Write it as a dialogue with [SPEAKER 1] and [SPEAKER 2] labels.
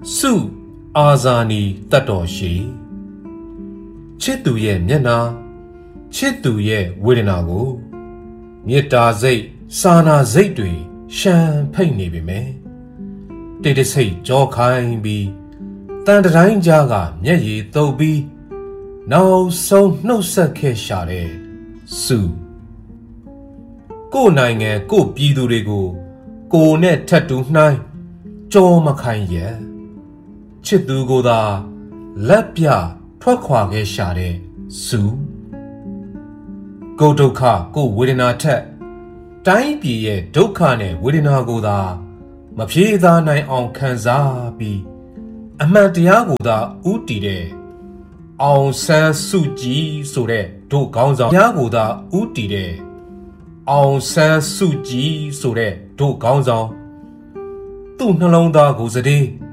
[SPEAKER 1] စုအာဇာနီတတ်တော်ရှိချစ်သူရဲ့မျက်နှာချစ်သူရဲ့ဝေဒနာကိုမေတ္တာစိတ်စာနာစိတ်တွေရှမ်းဖိတ်နေပေမယ်တိတ်တဆိတ်ကြောခိုင်းပြီးတန်တိုင်းကြားကမျက်ရည်တုပ်ပြီးနောက်ဆုံးနှုတ်ဆက်ခဲ့ရှာတဲ့စုကိုယ်နိုင်ငံကိုယ်ပြည်သူတွေကိုကိုယ်နဲ့ထပ်တူနှိုင်းကြောမခိုင်းရဲ့ချစ်သူကိုသာလက်ပြထွက်ခွာခဲ့ရှာတဲ့စုကိုယ်ဒုက္ခကိုယ်ဝေဒနာထက်တိုင်းပြည်ရဲ့ဒုက္ခနဲ့ဝေဒနာကိုသာမဖြေသာနိုင်အောင်ခံစားပြီးအမှန်တရားကိုသာဥတည်တဲ့အောင်ဆန်းစုကြည်ဆိုတဲ့ဒုခေါင်းဆောင်တရားကိုသာဥတည်တဲ့အောင်ဆန်းစုကြည်ဆိုတဲ့ဒုခေါင်းဆောင်သူ့နှလုံးသားကိုစတဲ့